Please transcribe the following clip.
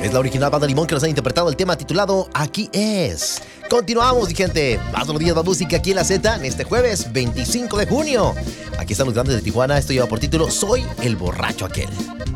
Es la original Banda Limón que nos ha interpretado el tema titulado Aquí es. Continuamos, mi gente. Más de los días de música aquí en la Z en este jueves 25 de junio. Aquí están los grandes de Tijuana. Esto lleva por título Soy el borracho aquel.